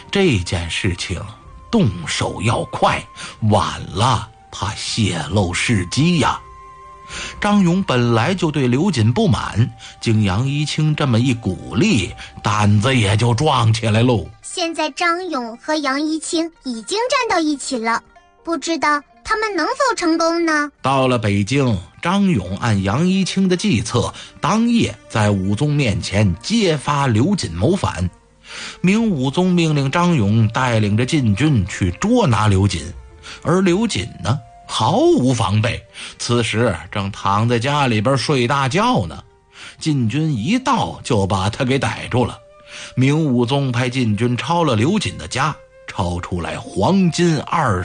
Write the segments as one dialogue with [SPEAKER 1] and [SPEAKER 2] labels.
[SPEAKER 1] 这件事情动手要快，晚了怕泄露事机呀。张勇本来就对刘瑾不满，经杨一清这么一鼓励，胆子也就壮起来喽。
[SPEAKER 2] 现在张勇和杨一清已经站到一起了，不知道他们能否成功呢？
[SPEAKER 1] 到了北京，张勇按杨一清的计策，当夜在武宗面前揭发刘瑾谋反。明武宗命令张勇带领着禁军去捉拿刘瑾，而刘瑾呢，毫无防备，此时正躺在家里边睡大觉呢。禁军一到就把他给逮住了。明武宗派禁军抄了刘瑾的家，抄出来黄金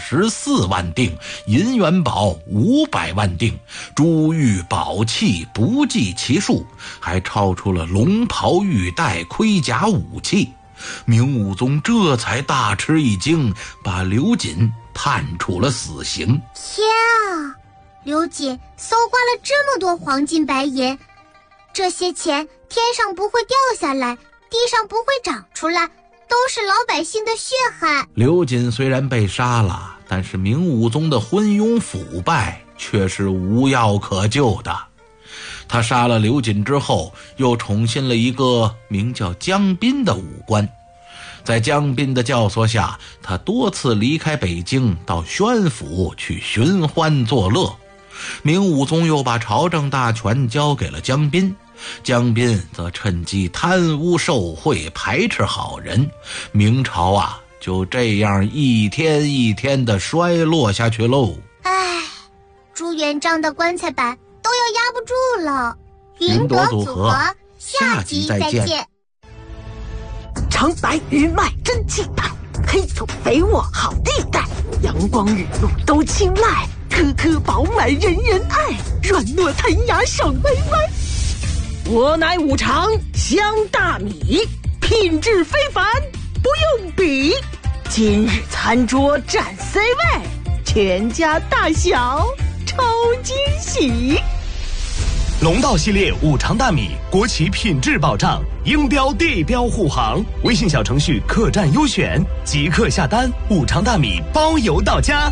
[SPEAKER 1] 24万锭，银元宝500万锭，珠玉宝器不计其数，还抄出了龙袍玉带、盔甲武器。明武宗这才大吃一惊，把刘瑾判处了死刑。
[SPEAKER 2] 天啊，刘瑾搜刮了这么多黄金白银，这些钱天上不会掉下来，地上不会长出来，都是老百姓的血汗。
[SPEAKER 1] 刘瑾虽然被杀了，但是明武宗的昏庸腐败却是无药可救的。他杀了刘瑾之后，又宠信了一个名叫江彬的武官。在江彬的教唆下，他多次离开北京，到宣府去寻欢作乐。明武宗又把朝政大权交给了江彬，江彬则趁机贪污受贿，排斥好人。明朝啊，就这样一天一天的衰落下去喽。
[SPEAKER 2] 唉，朱元璋的棺材板都要压不住了。
[SPEAKER 1] 云朵组合，下集再见。
[SPEAKER 3] 长白玉麦真气派，黑土肥沃好地带，阳光雨露都青睐，颗颗饱满人人爱，软糯弹牙爽歪歪。我乃五常香大米，品质非凡不用比，今日餐桌占 C 位，全家大小超惊喜。
[SPEAKER 4] 龙道系列五常大米，国企品质保障，应标地标护航。微信小程序客栈优选，即刻下单，五常大米包邮到家。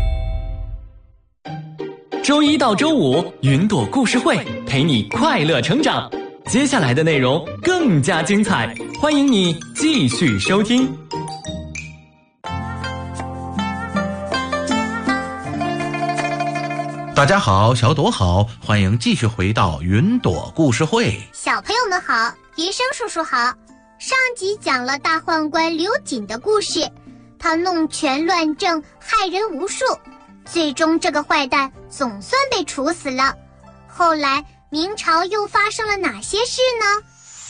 [SPEAKER 5] 周一到周五，云朵故事会陪你快乐成长。接下来的内容更加精彩，欢迎你继续收听。
[SPEAKER 1] 大家好，小朵好，欢迎继续回到云朵故事会。
[SPEAKER 2] 小朋友们好，云生叔叔好。上集讲了大宦官刘瑾的故事，他弄权乱政，害人无数，最终这个坏蛋总算被处死了。后来明朝又发生了哪些事呢？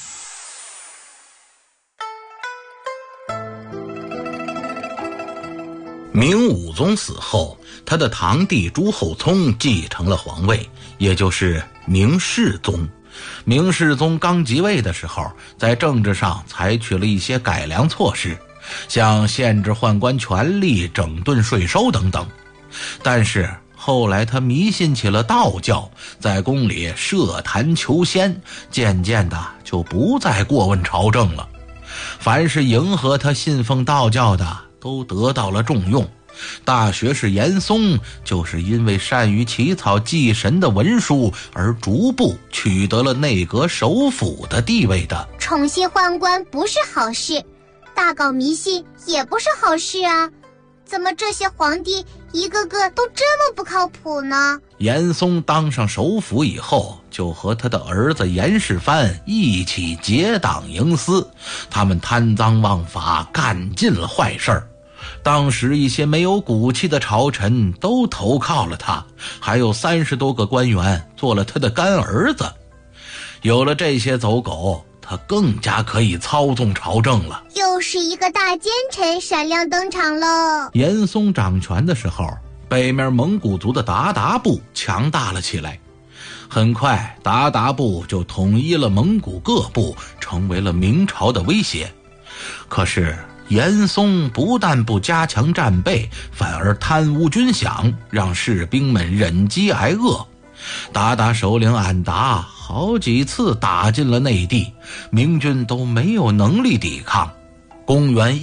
[SPEAKER 1] 明武宗死后，他的堂弟朱厚熜继承了皇位，也就是明世宗。明世宗刚即位的时候，在政治上采取了一些改良措施，像限制宦官权力、整顿税收等等。但是后来他迷信起了道教，在宫里设坛求仙，渐渐的就不再过问朝政了。凡是迎合他信奉道教的，都得到了重用。大学士严嵩就是因为善于起草祭神的文书，而逐步取得了内阁首辅的地位的。
[SPEAKER 2] 宠信宦官不是好事，大搞迷信也不是好事啊，怎么这些皇帝一个个都这么不靠谱呢？
[SPEAKER 1] 严嵩当上首辅以后，就和他的儿子严世蕃一起结党营私，他们贪赃枉法，干尽了坏事儿。当时一些没有骨气的朝臣都投靠了他，还有30多个官员做了他的干儿子。有了这些走狗，他更加可以操纵朝政了。
[SPEAKER 2] 又是一个大奸臣闪亮登场了。
[SPEAKER 1] 严嵩掌权的时候，北面蒙古族的鞑靼部强大了起来，很快鞑靼部就统一了蒙古各部，成为了明朝的威胁。可是严嵩不但不加强战备，反而贪污军饷，让士兵们忍饥挨饿。鞑靼首领俺答好几次打进了内地，明军都没有能力抵抗。公元